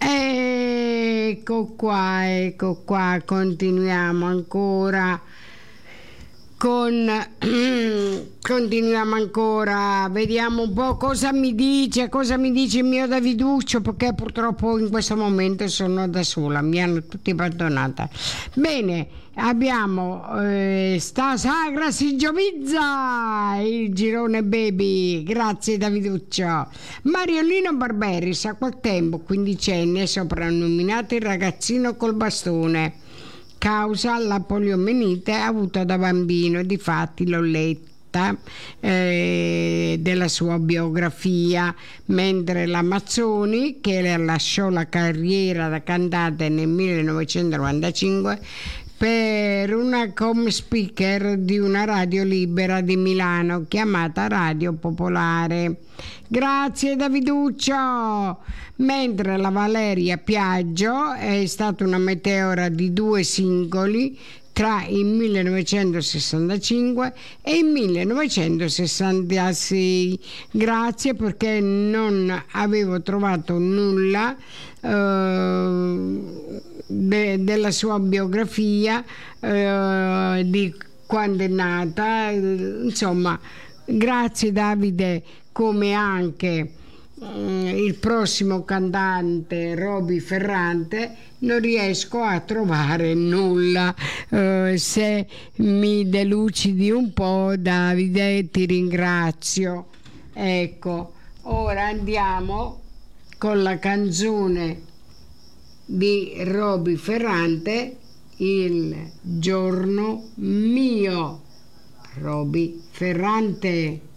Ecco qua, continuiamo ancora continuiamo ancora, vediamo un po' cosa mi dice il mio Daviduccio, perché purtroppo in questo momento sono da sola, mi hanno tutti abbandonata. Bene, abbiamo sta sagra si giovizza il girone baby, grazie Daviduccio. Mariolino Barberis, a quel tempo quindicenne, soprannominato il ragazzino col bastone, causa la poliomielite avuta da bambino. Difatti l'ho letta della sua biografia, mentre la Mazzoni, che lasciò la carriera da cantante nel 1995 per una come speaker di una radio libera di Milano chiamata Radio Popolare. Grazie Daviduccio. Mentre la Valeria Piaggio è stata una meteora di 2 singoli tra il 1965 e il 1966. Grazie, perché non avevo trovato nulla della sua biografia, di quando è nata, insomma. Grazie Davide, come anche il prossimo cantante Roby Ferrante. Non riesco a trovare nulla. Se mi delucidi un po', Davide, ti ringrazio. Ecco, ora andiamo con la canzone di Roby Ferrante, Il giorno mio. Roby Ferrante.